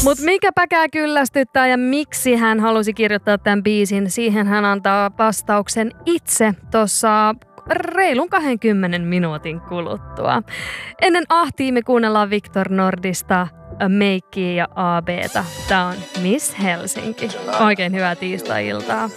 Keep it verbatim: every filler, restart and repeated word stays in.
Mutta mikä päkää kyllästyttää ja miksi hän halusi kirjoittaa tämän biisin, siihen hän antaa vastauksen itse tuossa reilun kahdenkymmenen minuutin kuluttua. Ennen ahtia me kuunnellaan Victor Nordista Meikkiä ja A B:tä. Tää on Miss Helsinki. Oikein hyvää tiistai-iltaa.